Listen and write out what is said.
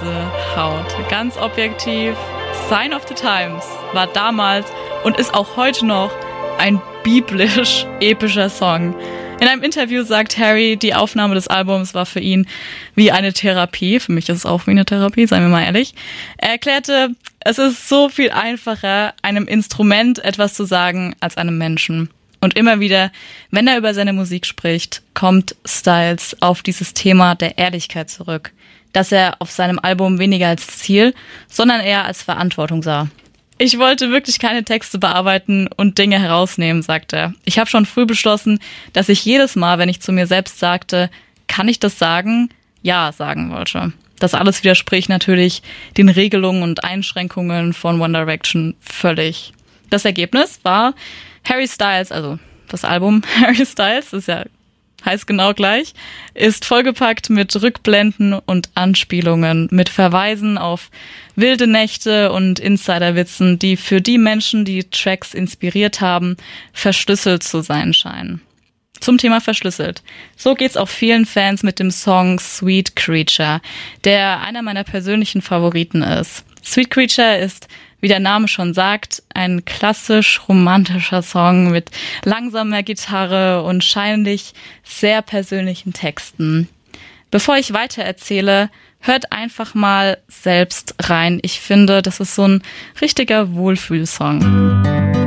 Gänsehaut. Ganz objektiv, Sign of the Times war damals und ist auch heute noch ein biblisch-epischer Song. In einem Interview sagt Harry, die Aufnahme des Albums war für ihn wie eine Therapie. Für mich ist es auch wie eine Therapie, seien wir mal ehrlich. Er erklärte, es ist so viel einfacher, einem Instrument etwas zu sagen, als einem Menschen. Und immer wieder, wenn er über seine Musik spricht, kommt Styles auf dieses Thema der Ehrlichkeit zurück, dass er auf seinem Album weniger als Ziel, sondern eher als Verantwortung sah. Ich wollte wirklich keine Texte bearbeiten und Dinge herausnehmen, sagt er. Ich habe schon früh beschlossen, dass ich jedes Mal, wenn ich zu mir selbst sagte, kann ich das sagen, ja sagen wollte. Das alles widerspricht natürlich den Regelungen und Einschränkungen von One Direction völlig. Das Ergebnis war Harry Styles, also das Album Harry Styles, das ist ja heißt genau gleich, ist vollgepackt mit Rückblenden und Anspielungen, mit Verweisen auf wilde Nächte und Insiderwitzen, die für die Menschen, die Tracks inspiriert haben, verschlüsselt zu sein scheinen. Zum Thema verschlüsselt. So geht's auch vielen Fans mit dem Song Sweet Creature, der einer meiner persönlichen Favoriten ist. Sweet Creature ist, wie der Name schon sagt, ein klassisch romantischer Song mit langsamer Gitarre und scheinlich sehr persönlichen Texten. Bevor ich weiter erzähle, hört einfach mal selbst rein. Ich finde, das ist so ein richtiger Wohlfühlsong.